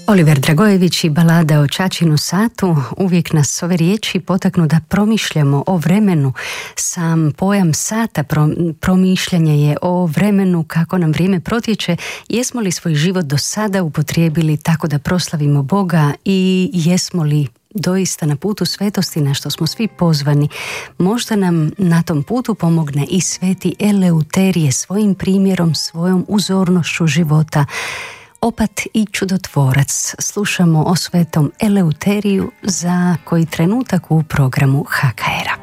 Oliver Dragojević i balada o Ćaćinu satu. Uvijek nas ove riječi potaknu da promišljamo o vremenu. Sam pojam sata promišljanje je o vremenu, kako nam vrijeme protječe, jesmo li svoj život do sada upotrijebili tako da proslavimo Boga i jesmo li doista na putu svetosti na što smo svi pozvani. Možda nam na tom putu pomogne i sveti Eleuterije svojim primjerom, svojom uzornošću života. Opat i čudotvorac. Slušamo o svetom Eleuteriju za koji trenutak u programu HKR-a.